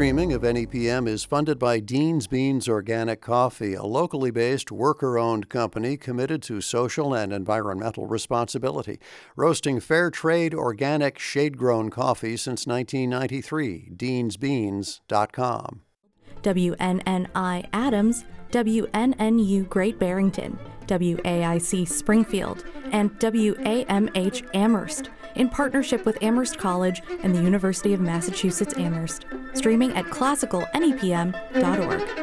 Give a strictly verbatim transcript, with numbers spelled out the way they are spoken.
streaming of N E P M is funded by Dean's Beans Organic Coffee, a locally based, worker-owned company committed to social and environmental responsibility, roasting fair trade, organic, shade-grown coffee since nineteen ninety-three. deans beans dot com. W N N I Adams, W N N U Great Barrington, W A I C Springfield, and W A M H Amherst, in partnership with Amherst College and the University of Massachusetts Amherst. Streaming at classical N E P M dot org.